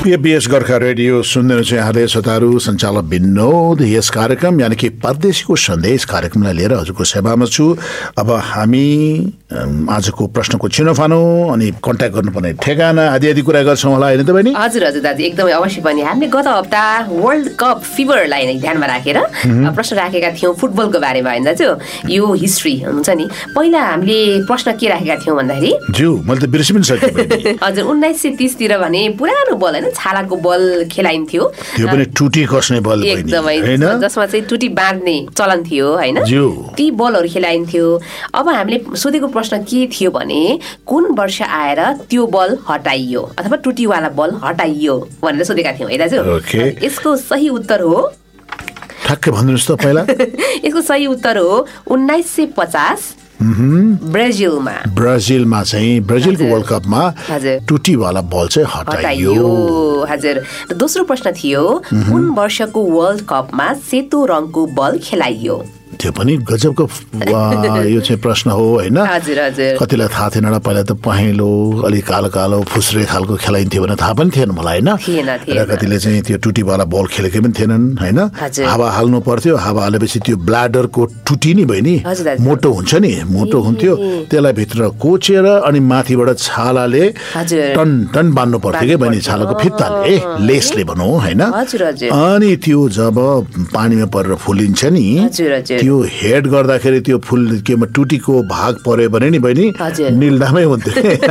PBS Gorkha radio सुन्दै हुनुहुन्छ यहाँले श्रोताहरू। सञ्चालक विनोद यस कार्यक्रम यानि कि परदेशीको सन्देश कार्यक्रमलाई लिएर हजुरको सेवामा छु। अब हामी आजको प्रश्नको छिनोफानो अनि कन्ट्याक्ट गर्नुपर्ने ठेगाना आदि कुरा गर्छौँ होला, होइन त बहिनी? हजुर हजुर दाजु, एकदमै अवश्य पनि। हामीले गत हप्ता वर्ल्ड कप फिभरलाई नै ध्यानमा राखेर प्रश्न राखेका थियौँ फुटबलको बारेमा, होइन दाजु? यो हिस्ट्री हुन्छ नि। पहिला हामीले प्रश्न के राखेका थियौँ भन्दाखेरि मैले त बिर्सि पनि सकेँ हजुर 1930 तिर भने पुरानो बल होइन छालाको बल खेलाइन्थ्यो, त्यो पनि टुटी कस्ने बल एकदमै, जसमा चाहिँ टुटी बाँध्ने चलन थियो, होइन? ती बलहरू खेलाइन्थ्यो। अब हामीले सोधेको प्रश्न के थियो भने कुन वर्ष आएर त्यो बल हटाइयो अथवा टुटीवाला बल हटाइयो भनेर सोधेका थियौँ, है दाजु? यसको सही उत्तर हो, ठ्याक्कै भन्नुहोस् त पहिला। यसको सही उत्तर हो 1950 ब्राजिलमा चाहिँ ब्राजिलको वर्ल्ड कपमा टुटीवाला बल चाहिँ हटाइयो। हजुर। दोस्रो प्रश्न थियो कुन वर्षको वर्ल्ड कपमा सेतो रङको बल खेलाइयो? त्यो पनि गजबको यो चाहिँ प्रश्न हो, होइन? कतिलाई थाहा थिएन र पहिला त पहेँलो अलिक कालो कालो फुस्रे खालको खेलाइन्थ्यो भने थाहा पनि थिएन मलाई, होइन? र कतिले चाहिँ त्यो टुटीवाला बल खेलेकै पनि थिएनन्, होइन? हावा हाल्नु पर्थ्यो, हावा हालेपछि त्यो ब्ल्याडरको टुटी नि बहिनी मोटो हुन्छ नि, मोटो हुन्थ्यो, त्यसलाई भित्र कोचेर अनि माथिबाट छालाले टन टन बान्नु पर्थ्यो कि बहिनी, छालाको फित्ताले, लेसले भनौँ, होइन? अनि त्यो जब पानीमा परेर फुलिन्छ नि, त्यो हेड गर्दाखेरि त्यो फुल केमा टुटीको भाग पर्यो भने नि बहिनी निल्दामै हुन्थ्यो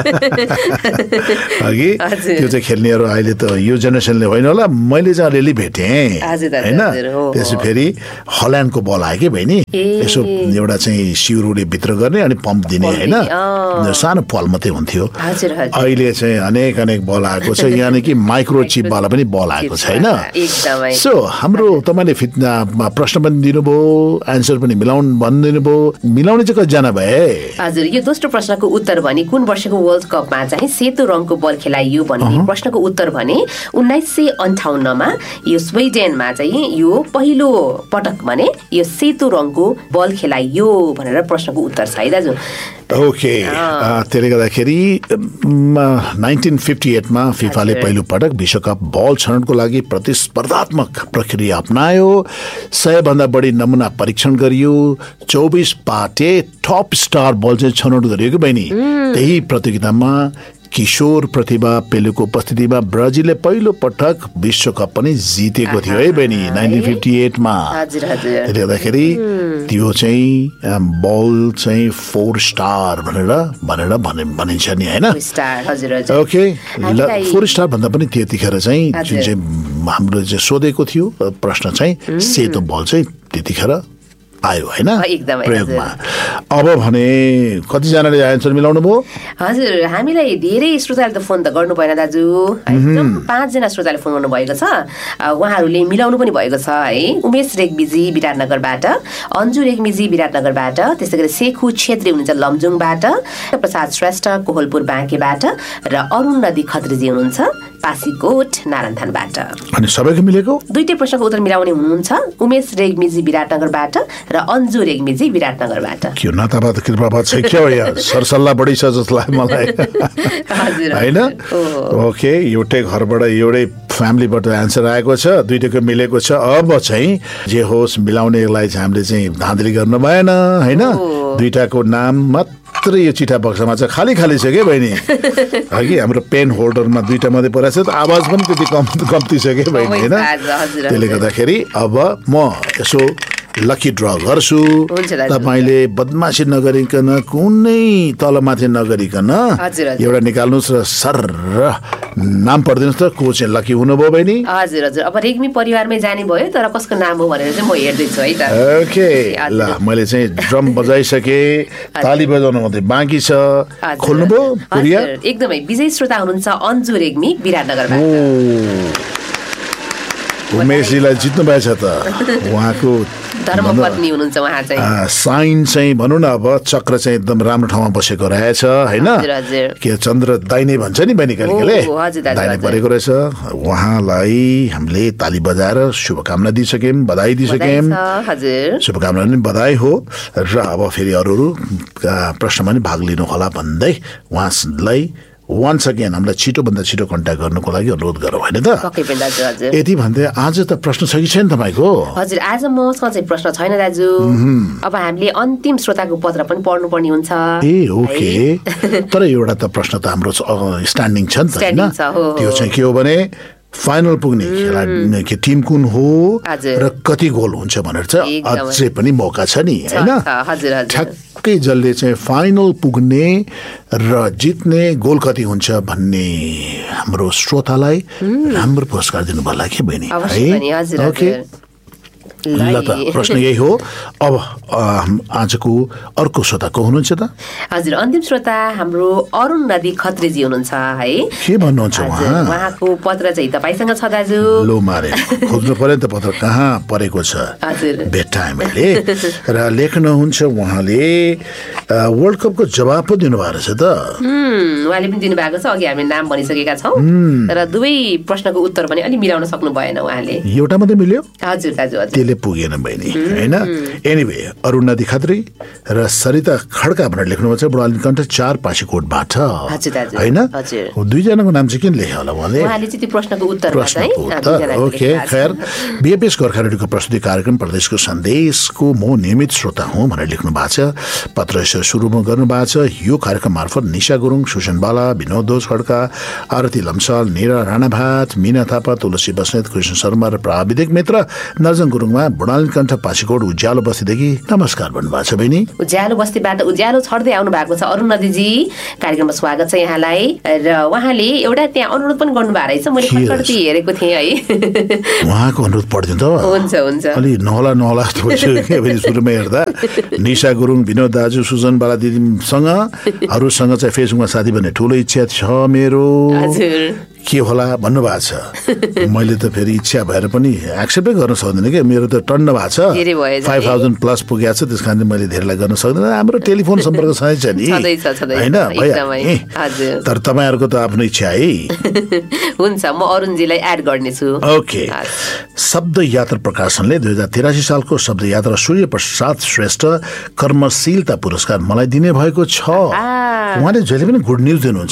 अघि। त्यो चाहिँ खेल्नेहरू अहिले त यो जेनेरेसनले होइन होला, मैले चाहिँ अलिअलि भेटेँ, होइन? त्यसो फेरि हल्यान्डको बल आयो कि बहिनी, यसो एउटा चाहिँ सिउरोले भित्र गर्ने अनि पम्प दिने, होइन? सानो पल मात्रै हुन्थ्यो। अहिले चाहिँ अनेक अनेक बल आएको छ, यानि कि माइक्रोचिपवाला पनि बल आएको छ, होइन? सो हाम्रो तपाईँले प्रश्न पनि दिनुभयो, आन्सर पनि भनिदिनु भयो। मिलाउने चाहिँ कतिजना भए? हजुर, यो दोस्रो प्रश्नको उत्तर भने कुन वर्षको वर्ल्ड कपमा चाहिँ सेतो रङको बल खेलाइयो भन्ने प्रश्नको उत्तर भने 1958 मा यो स्विडेनमा चाहिँ यो पहिलो पटक भने यो सेतो रङको बल खेलाइयो भनेर प्रश्नको उत्तर छ, है दाजु? ओके। त्यसले गर्दाखेरि 1958 मा फिफाले पहिलो पटक विश्वकप बल छनौटको लागि प्रतिस्पर्धात्मक प्रक्रिया अपनायो। 100 भन्दा बढी नमुना परीक्षण गरियो। 24 पाटे टप स्टार बल चाहिँ छनौट गरियो कि बहिनी। त्यही प्रतियोगितामा किशोर प्रतिभा पेलेको उपस्थितिमा ब्राजिलले पहिलो पटक विश्वकप पनि जितेको थियो, है बहिनी, 1958 मा। त्यसले गर्दाखेरि त्यो चाहिँ बल चाहिँ 4 स्टार भनेर भनिन्छ नि, होइन? ओके, 4 स्टार भन्दा पनि त्यतिखेर चाहिँ जुन चाहिँ हाम्रो चाहिँ सोधेको थियो प्रश्न चाहिँ सेतो बल चाहिँ त्यतिखेर आयो, होइन? प्रयोगमा। अब भने कतिजनाले आन्सर मिलाउनु भयो? हजुर, हामीलाई धेरै श्रोताले त फोन त गर्नु भएन दाजु, एकदम 5 जना श्रोताले फोन गर्नु भएको छ। उहाँहरूले मिलाउनु पनि भएको छ, है? उमेश रेग्मीजी विराटनगरबाट, अन्जु रेग्मीजी विराटनगरबाट, त्यसै गरी शेखु छेत्री हुनुहुन्छ लमजुङबाट, प्रसाद श्रेष्ठ कोहलपुर बाँकेबाट र अरुण नदी खत्रीजी हुनुहुन्छ पासीकोट नारायणथानबाट। अनि सबैको मिलेको? दुईटै प्रश्नको उत्तर मिलाउने हुनुहुन्छ उमेश रेग्मीजी विराटनगरबाट र अन्जु रेग्मीजी विराटनगरबाट। के नाताबाट कृपाबाट छ क्या यार, सरसल्लाह बढी छ जस्तो लाग्यो मलाई, होइन? ओके, एउटै घरबाट एउटै फ्यामिलीबाट आन्सर आएको छ, दुईटैको मिलेको छ। अब चाहिँ जे होस् मिलाउनेलाई चाहिँ हामीले चाहिँ धाँधली गर्नु भएन, होइन? दुईटाको नाम मात्रै यो चिठा बक्समा चाहिँ खाली छ क्या बहिनी, अघि हाम्रो पेन होल्डरमा दुईटा मात्रै परेको छ, आवाज पनि त्यति कम्ती छ क्या बहिनी, होइन? त्यसले गर्दाखेरि अब म यसो लकी ड्र गर्छु। तपाईँले बदमासी नगरिकन, कुनै तलमाथि नगरिकन एउटा निकाल्नुहोस् र सर नाम पढिदिनुहोस् त, को चाहिँ लकी हुनुभयो बहिनी? हजुर हजुर, अब रेग्मी परिवारमै जाने भयो, तर कसको नाम हो भनेर चाहिँ म हेर्दैछु, है त? ओके, ल मैले चाहिँ ड्रम बजाइसकेँ, ताली बजाउनु मात्रै बाँकी छ। खोल्नुभयो पुरिया? एकदमै। विजय श्रोता हुनुहुन्छ अन्जु रेग्मी विराटनगरबाट। उमेशजीलाई जित्नु भएछ त, उहाँको धर्मपत्नी हुनुहुन्छ उहाँ चाहिँ। साइन चाहिँ भनौँ न, अब चक्र चाहिँ एकदम राम्रो ठाउँमा बसेको रहेछ, होइन? के चन्द्र दाहिने भन्छ नि बहिनी, कहिले दाहिने परेको रहेछ। उहाँलाई हामीले ताली बजाएर शुभकामना दिइसक्यौँ, बधाई दिइसक्यौँ, शुभकामना पनि बधाई हो। र अब फेरि अरू प्रश्नमा पनि भाग लिनु होला भन्दै उहाँलाई वन्स अगेन हामीलाई छिटोभन्दा छिटो कन्ट्याक्ट गर्नुको लागि अनुरोध गरौँ होइन त यति भन्दै आज त प्रश्न छ कि छैन तपाईँको हजुर आज मसँग चाहिँ प्रश्न छैन दाजु अब हामीले अन्तिम श्रोताको पत्र पनि पढ्नुपर्ने हुन्छ ओके तर एउटा त प्रश्न त हाम्रो स्ट्यान्डिङ छ नि त होइन त्यो चाहिँ के हो भने फाइनल पुग्ने खेलाडी टिम कुन हो र कति गोल हुन्छ भनेर चाहिँ अझै पनि मौका छ नि होइन ठ्याक्कै जसले चाहिँ फाइनल पुग्ने र जित्ने गोल कति हुन्छ भन्ने हाम्रो श्रोतालाई राम्रो पुरस्कार दिनु पर्ला के बहिनी है ओके ल त प्रश्न यही हो अब आजको अर्को श्रोता को हुनुहुन्छ त हजुर अन्तिम श्रोता हाम्रो अरुण नदी खत्रीजी हुनुहुन्छ है के भन्नुहुन्छ उहाँको पत्र चाहिँ तपाईसँग छ दाजु लो मारे खोज्नु पर्यो त पत्र कहाँ परेको छ हजुर भेट्टाएँ मैले र लेख्नुहुन्छ उहाँले वर्ल्ड कपको जवाब पो दिनुभएको रहेछ त उहाँले पनि दिनुभएको छ अघि हामीले नाम भनिसकेका छौँ र दुवै प्रश्नको उत्तर पनि अलि मिलाउन सक्नु भएन उहाँले एउटा मात्रै मिल्यो हजुर दाजु हजुर पुगेन बहिनी होइन एनिवे अरुण नदी खत्री र सरिता खड्का भनेर लेख्नुभएको छ बुढालिन कण्ठ 4 पासीकोटबाट होइन दुईजनाको नाम चाहिँ किन लेख्यो होला उहाँले ओके खैर बीएपीएस गोर्खा रेडियोको प्रस्तुति कार्यक्रम प्रदेशको सन्देशको म नियमित श्रोता हुँ भनेर लेख्नु भएको छ पत्र सुरुमा गर्नुभएको छ यो कार्यक्रम मार्फत निशा गुरुङ सुसन बाला विनोद दोष खड्का आरती लम्साल निरा राणाभाट मिना थापा तुलसी बस्नेत कृष्ण शर्मा र प्राविधिक मित्र नर्जन गुरुङमा बुढालिन कण्ठ पासीकोट उज्यालो बस्तीदेखि नमस्कार भन्नुभएको छ बहिनी उज्यालो बस्तीबाट उज्यालो छर्दै आउनु भएको छ अरुण नदीजी कार्यक्रममा स्वागत छ यहाँलाई र उहाँले एउटा त्यहाँ अनुरोध पनि गर्नुभएको रहेछ मैले खटखटी हेरेको थिएँ है उहाँको अनुरोध पढ्दिउँ त हुन्छ अलि नहला सुरुमा हेर्दा निशा गुरुङ विनोद दाजु सुजन बाला दिदीसँग अरूसँग चाहिँ फेसबुकमा साथी भन्ने ठुलो इच्छा छ मेरो के होला भन्नुभएको छ मैले त फेरि इच्छा भएर पनि एक्सेप्टै गर्न सक्दिनँ कि मेरो त टन्न भएको छ 5000 प्लस पुगेको छ त्यस कारण मैले धेरैलाई गर्न सक्दिनँ हाम्रो टेलिफोन सम्पर्क छ नि होइन तर तपाईँहरूको त आफ्नो इच्छा है हुन्छ म अरुणजीलाई एड गर्नेछु ओके शब्द यात्रा प्रकाशनले 2083 सालको शब्द यात्रा सूर्य प्रसाद श्रेष्ठ कर्मशीलता पुरस्कार मलाई दिने भएको छ उहाँले जहिले पनि गुड न्युज दिनुहुन्छ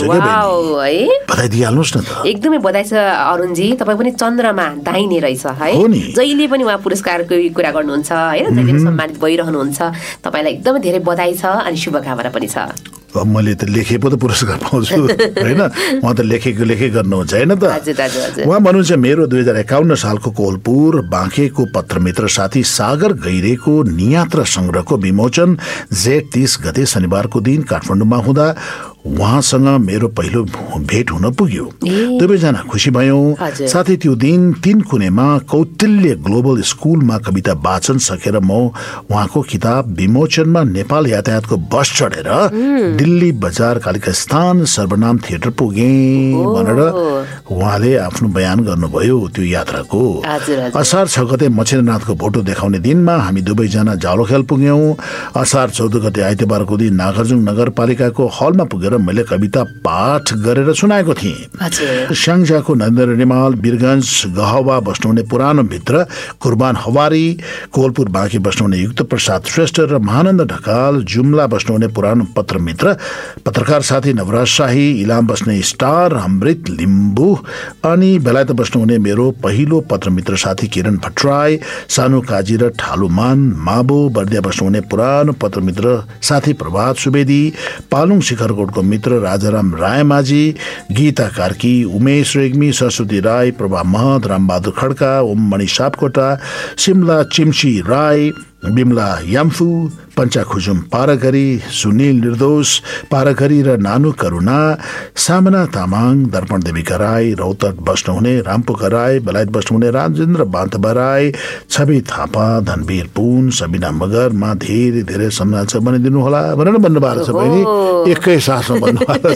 के बधाई दिइहाल्नुहोस् न त एकदमै बधाई छ अरुणजी तपाईँ पनि चन्द्रमा दाहिने रहेछ है जहिले पनि उहाँ पुरस्कारको कुरा गर्नुहुन्छ होइन जहिले पनि सम्मानित भइरहनुहुन्छ तपाईँलाई एकदमै धेरै बधाई छ अनि शुभकामना पनि छ मैले त लेखे पो त पुरस्कार पाउँछु होइन उहाँ त लेखे गर्नुहुन्छ होइन त उहाँ भन्नुहुन्छ मेरो 2051 सालको कोलपुर बाँकेको पत्रमित्र साथी सागर गैरेको नियात्रा संग्रहको विमोचन जेठ 30 गते शनिबारको दिन काठमाडौँमा हुँदा उहाँसँग मेरो पहिलो भेट हुन पुग्यो दुवैजना खुसी भयौं साथै त्यो दिन 3 कुनेमा कौटिल्य ग्लोबल स्कुलमा कविता वाचन सकेर म उहाँको किताब विमोचनमा नेपाल यातायातको बस चढेर दिल्ली बजार कालिका स्थान सर्वनाम थिएटर पुगे भनेर उहाँले आफ्नो बयान गर्नुभयो त्यो यात्राको असार 6 गते मछेन्द्रनाथको भोटो देखाउने दिनमा हामी दुवैजना जालोखेल पुग्यौं असार 14 गते आइतबारको दिन नागार्जुन नगरपालिकाको हलमा पुगेर मैले कविता पाठ गरेर सुनाएको थिएँ स्याङ्जाको नरेन्द्र रिमाल वीरगञ्ज गहवा बस्नुहुने पुरानो भित्र कुर्बान हवारी कोलपुर बाँकी बस्नुहुने युक्त प्रसाद श्रेष्ठ र महानन्द ढकाल जुम्ला बस्नुहुने पुरानो पत्रमित्र पत्रकार साथी नवराज शाही इलाम बस्ने स्टार अमृत लिम्बू अनि बेलायत बस्नुहुने मेरो पहिलो पत्रमित्र साथी किरण भट्टराई सानु काजी र ठालुमान माबो बर्दिया बस्नुहुने पुरानो पत्रमित्र साथी प्रभात सुवेदी पालुङ शिखरकोटको मित्र राजाराम रायमाझी गीता कार्की उमेश रेग्मी सरस्वती राई प्रभा महत रामबहादुर खड्का ओम मणि सापकोटा सिमला चिम्सी राई बिमला याम्फू पञ्चाखुजुम पारघरी सुनिल निर्दोष पारघरी र नानु करुणा सामना तामाङ दर्पण देविका राई रौतट बस्नुहुने रामपोका राई बेलायत बस्नुहुने राजेन्द्र बान्तबा राई छवि थापा धनवीर पुन सबिना मगरमा धेरै धेरै सम्झना छ भनिदिनु होला भनेर भन्नुभएको छ बहिनी एकै साथमा भन्नुभएको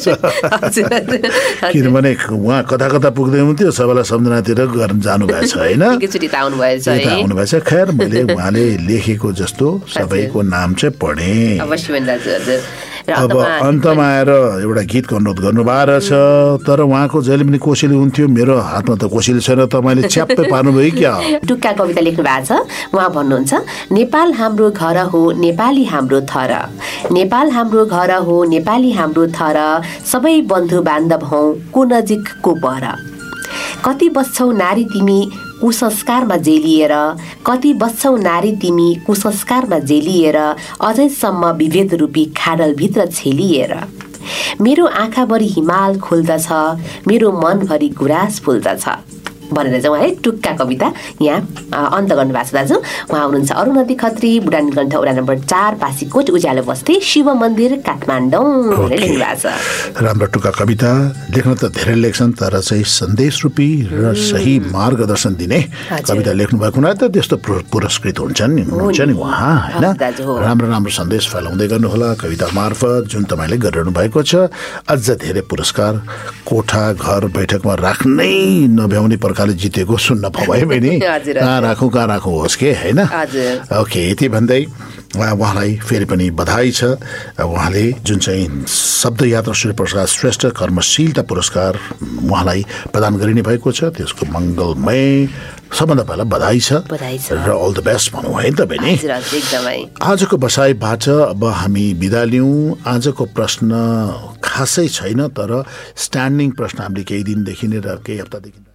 छ किनभने उहाँ कता कता पुग्दै हुन्थ्यो सबैलाई सम्झनातिर गर्न जानुभएको छ होइन आउनुभएछ खैर मैले उहाँले लेखेको पढेको जस्तो सबैको नाम चाहिँ पढे। अवश्य पनि दाजु हजुर। र अब अन्तमा आएर एउटा गीतको अनुरोध गर्नुभएको रहेछ, तर उहाँको जहिले पनि कोसेली हुन्थ्यो, मेरो हातमा त कोसेली छैन, तपाईँले च्याप्पै पार्नुभयो क्या। टुक्का कविता लेख्नु भएको छ। उहाँ भन्नुहुन्छ, नेपाल हाम्रो घर हो, नेपाली हाम्रो थर, नेपाल हाम्रो घर हो, नेपाली हाम्रो थर, सबै बन्धु बान्धव हौ को नजिक को पर। कति बस्छौ नारी तिमी कुसंस्कारमा जेलिएर, कति बस्छौ नारी तिमी कुसंस्कारमा जेलिएर, अझैसम्म विभेद रूपी खाडलभित्र छेलिएर। मेरो आँखाभरि हिमाल खुल्दछ, मेरो मनभरि गुराँस फुल्दछ भनेर चाहिँ उहाँ टुक्का कविता यहाँ अन्त गर्नुभएको छ दाजु। उहाँ हुनुहुन्छ अरुणदि खत्री, बुढा नीलकण्ठ वडा नम्बर 4 पासीकोट उज्यालो बस्ती शिव मन्दिर काठमाडौँ भनेर लेख्नु भएको छ। राम्रो टुक्का कविता लेख्न त धेरै लेख्छन्, तर चाहिँ सन्देश रूपी र सही मार्गदर्शन दिने कविता लेख्नु भएको हुनाले त त्यस्तो पुरस्कृत हुनुहुन्छ नि उहाँ होइन। राम्रो राम्रो सन्देश फैलाउँदै गर्नुहोला कविता मार्फत जुन तपाईँले गरिरहनु भएको छ। अझ धेरै पुरस्कार कोठा घर बैठकमा राख्नै नभ्याउने प्रकारले जितेको सुन्न पाए पनि कहाँ राखौँ होस् के होइन। ओके, यति भन्दै उहाँलाई फेरि पनि बधाई छ। उहाँले जुन चाहिँ शब्द यात्रा सूर्य प्रसाद श्रेष्ठ कर्मशीलता पुरस्कार उहाँलाई प्रदान गरिने भएको छ, त्यसको मङ्गलमय सबभन्दा पहिला बधाई छ र अल द बेस्ट भनौँ है त बहिनी। आजको बसाइबाट अब हामी बिदा लिउँ। आजको प्रश्न खासै छैन, तर स्ट्यान्डिङ प्रश्न हामीले केही दिनदेखि नै र केही हप्तादेखि